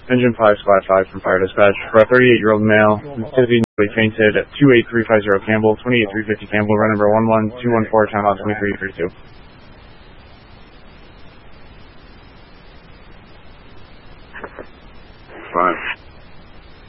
Engine 5, Squad 5 from Fire Dispatch. For a 38-year-old male, physically fainted at 28350 Campbell, 28350 Campbell, run number 11214, time out 2332. Fine.